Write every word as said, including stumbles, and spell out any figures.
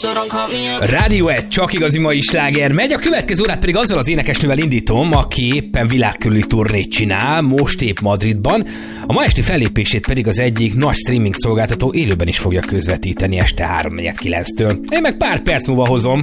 Rádió egy csak igazi mai sláger megy, a következő órát pedig azzal az énekesnővel indítom, aki éppen világkörüli turnét csinál, most épp Madridban. A ma esti fellépését pedig az egyik nagy streaming szolgáltató élőben is fogja közvetíteni este három negyven kilenctől. Én meg pár perc múlva hozom.